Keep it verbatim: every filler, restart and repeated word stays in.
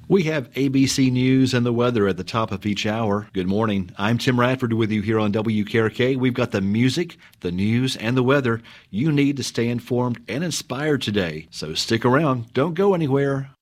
We have A B C News and the weather at the top of each hour. Good morning. I'm Tim Radford with you here on W K R K. We've got the music, the news, and the weather you need to stay informed and inspired today. So stick around. Don't go anywhere.